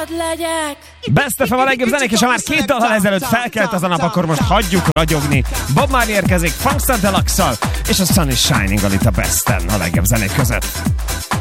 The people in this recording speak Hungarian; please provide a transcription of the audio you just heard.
hadd legyek. Best FM a legjobb zenék, és ha már 2 dallal ezelőtt felkelt az a nap, akkor most hagyjuk ragyogni. Bob Marley érkezik Funkster Deluxe-szal, és a Sun is Shining-gal itt a Besten, a legjobb zenék között.